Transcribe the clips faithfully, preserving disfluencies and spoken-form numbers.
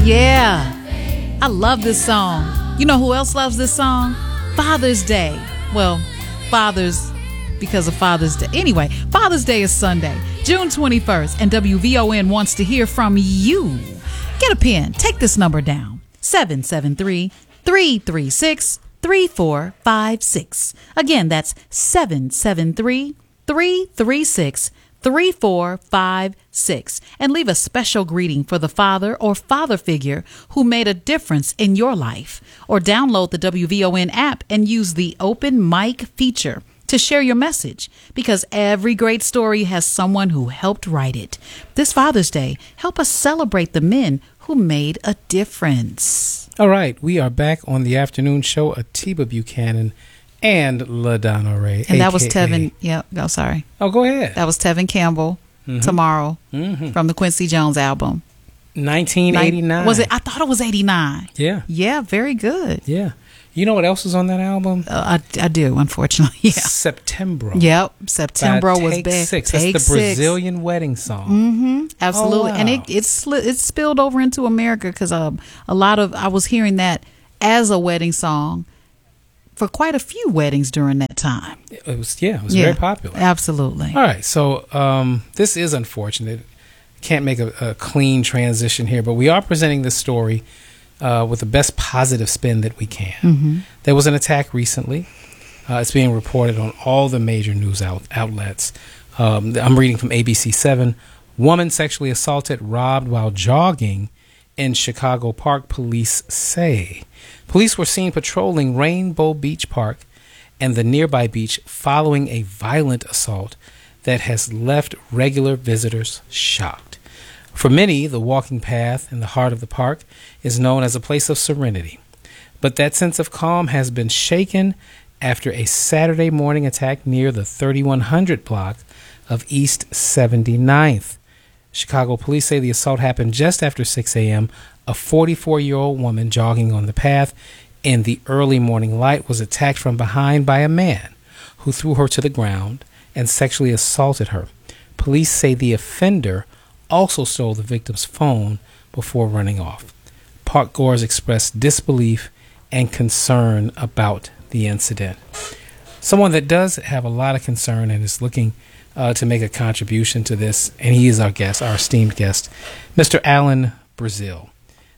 Yeah, I love this song. You know who else loves this song? Father's Day. Well, Father's because of Father's Day. Anyway, Father's Day is Sunday, June twenty-first, and W V O N wants to hear from you. Get a pen. Take this number down. seven seven three, three three six, three four five six. Again, that's seven seven three, three three six, three four five six. And leave a special greeting for the father or father figure who made a difference in your life. Or download the W V O N app and use the open mic feature to share your message, because every great story has someone who helped write it. This Father's Day, help us celebrate the men who made a difference. All right, we are back on the afternoon show. Atiba Buchanan and LaDonna Ray. And that A K A was Tevin. Yeah, oh, sorry. Oh, go ahead. That was Tevin Campbell, mm-hmm. Tomorrow, mm-hmm. from the Quincy Jones album. nineteen eighty-nine. Was it? I thought it was eighty-nine. Yeah. Yeah, very good. Yeah. You know what else is on that album? Uh, I, I do, unfortunately. Yeah. September. Yep. September was big. Six. Take That's the six. Brazilian wedding song. Mm-hmm. Absolutely. Oh, wow. And it it, sli- it spilled over into America because um, a lot of, I was hearing that as a wedding song for quite a few weddings during that time. It was, yeah, it was yeah, very popular. Absolutely. All right. So um, this is unfortunate. Can't make a, a clean transition here, but we are presenting this story Uh, with the best positive spin that we can. Mm-hmm. There was an attack recently. Uh, it's being reported on all the major news out- outlets. Um, I'm reading from A B C seven. Woman sexually assaulted, robbed while jogging in Chicago Park, police say. Police were seen patrolling Rainbow Beach Park and the nearby beach following a violent assault that has left regular visitors shocked. For many, the walking path in the heart of the park is known as a place of serenity. But that sense of calm has been shaken after a Saturday morning attack near the thirty-one hundred block of East seventy-ninth. Chicago police say the assault happened just after six a.m. A forty-four-year-old woman jogging on the path in the early morning light was attacked from behind by a man who threw her to the ground and sexually assaulted her. Police say the offender also stole the victim's phone before running off. Park goers expressed disbelief and concern about the incident. Someone that does have a lot of concern and is looking uh, to make a contribution to this, and he is our guest, our esteemed guest, Mister Alan Brazil.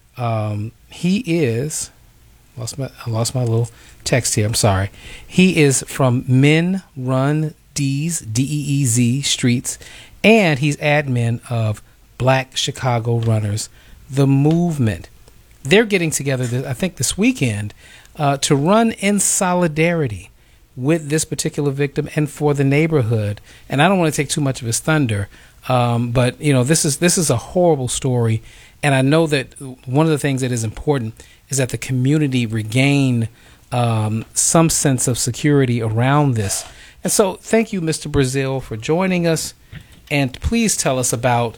Um, he is, lost my, I lost my little text here, I'm sorry. He is from Men Run Deez, D E E Z Streets, and he's admin of Black Chicago Runners, the movement. They're getting together, this, I think, this weekend uh, to run in solidarity with this particular victim and for the neighborhood. And I don't want to take too much of his thunder, um, but you know, this is this is a horrible story. And I know that one of the things that is important is that the community regain um, some sense of security around this. And so, thank you, Mister Brazil, for joining us. And please tell us about,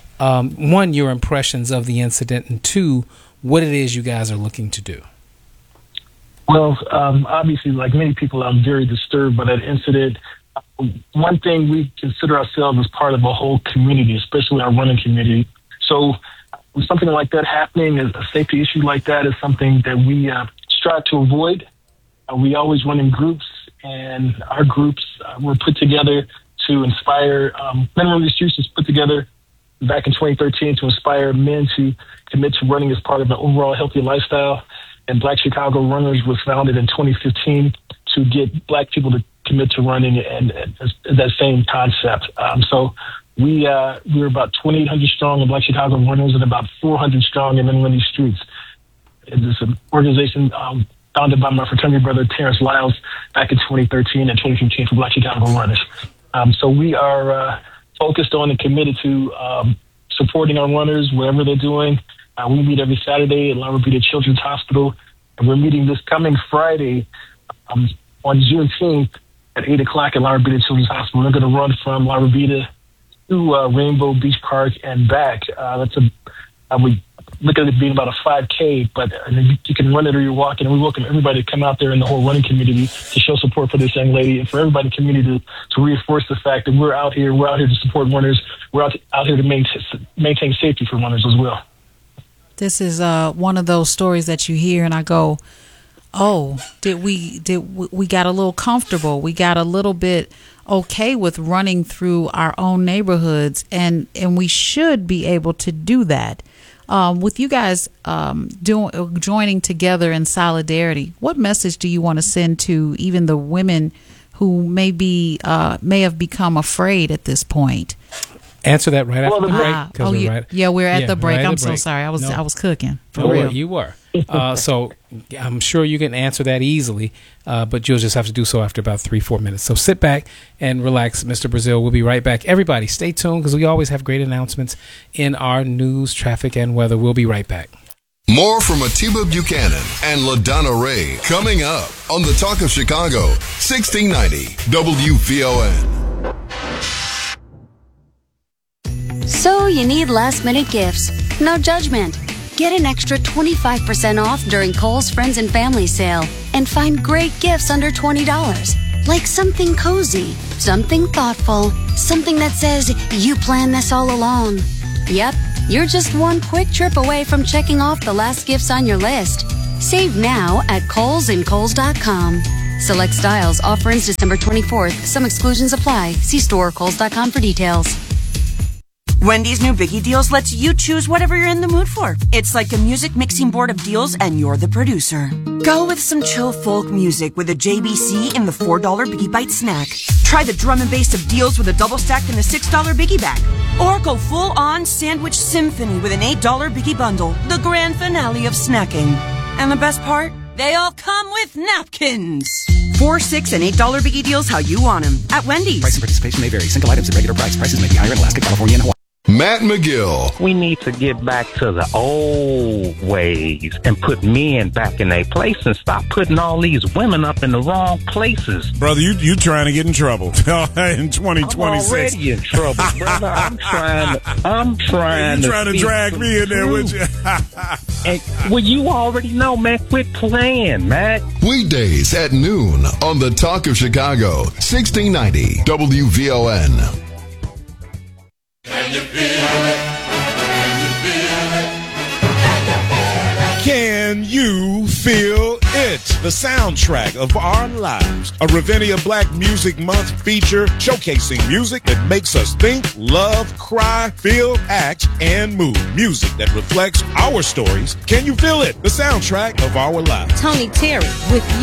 um, one, your impressions of the incident, and two, what it is you guys are looking to do. Well, um, obviously, like many people, I'm very disturbed by that incident. One thing, we consider ourselves as part of a whole community, especially our running community. So with something like that happening, a safety issue like that is something that we uh, strive to avoid. Uh, we always run in groups, and our groups uh, were put together to inspire, um, Men Run These Streets was put together back in twenty thirteen to inspire men to commit to running as part of an overall healthy lifestyle. And Black Chicago Runners was founded in twenty fifteen to get Black people to commit to running and, and, and that same concept. Um, so we, uh, we were about twenty-eight hundred strong in Black Chicago Runners and about four hundred strong in Men Run These Streets. It's an organization um, founded by my fraternity brother, Terrence Lyles, back in twenty thirteen and twenty fifteen for Black Chicago Runners. Um, so we are uh, focused on and committed to um, supporting our runners, whatever they're doing. Uh, we meet every Saturday at Lara Bida Children's Hospital, and we're meeting this coming Friday um, on Juneteenth at eight o'clock at Lara Bida Children's Hospital. We're going to run from Lara Bida to uh, Rainbow Beach Park and back. Uh, that's a uh, we look at it being about a five K, but uh, you, you can run it or you're walking, and we welcome everybody to come out there in the whole running community to show support for this young lady, and for everybody in the community to, to reinforce the fact that we're out here, we're out here to support runners, we're out, to, out here to maintain, maintain safety for runners as well. This is uh, one of those stories that you hear and I go, oh, did we did we, we got a little comfortable. We got a little bit okay with running through our own neighborhoods, and, and we should be able to do that. Um, with you guys um, doing joining together in solidarity, what message do you want to send to even the women who may be uh, may have become afraid at this point? Answer that right Well, after the the- break. Ah, 'cause oh we're yeah, right- yeah, we're at yeah, the break. right at I'm the so break. sorry. I was No. I was cooking for No, real. you were. Uh, so I'm sure you can answer that easily, uh, but you'll just have to do so after about three, four minutes. So sit back and relax, Mister Brazil. We'll be right back. Everybody, stay tuned because we always have great announcements in our news, traffic, and weather. We'll be right back. More from Atiba Buchanan and LaDonna Ray coming up on the Talk of Chicago, sixteen ninety W V O N. So you need last-minute gifts. No judgment. Get an extra twenty-five percent off during Kohl's Friends and Family Sale and find great gifts under twenty dollars. Like something cozy, something thoughtful, something that says you planned this all along. Yep, you're just one quick trip away from checking off the last gifts on your list. Save now at Kohl's and Kohl's dot com. Select styles. Offer ends December twenty-fourth. Some exclusions apply. See store or Kohl's dot com for details. Wendy's new Biggie Deals lets you choose whatever you're in the mood for. It's like a music mixing board of deals, and you're the producer. Go with some chill folk music with a J B C in the four dollar Biggie Bite snack. Try the drum and bass of deals with a double stack in the six dollar Biggie bag. Or go full-on sandwich symphony with an eight dollar Biggie bundle, the grand finale of snacking. And the best part? They all come with napkins. Four, six, and eight dollar Biggie Deals how you want them at Wendy's. Price and participation may vary. Single items at regular price. Prices may be higher in Alaska, California, and Hawaii. Matt McGill. We need to get back to the old ways and put men back in their place and stop putting all these women up in the wrong places. Brother, you you trying to get in trouble in twenty twenty-six. I'm already in trouble, brother. I'm trying to, I'm trying you to trying to drag me in there with you. And, well, you already know, man. Quit playing, man. Weekdays at noon on the Talk of Chicago, sixteen ninety W V O N. Can you feel it? Can you feel it? Can you feel it? The soundtrack of our lives. A Ravinia Black Music Month feature showcasing music that makes us think, love, cry, feel, act, and move. Music that reflects our stories. Can you feel it? The soundtrack of our lives. Tony Terry with you.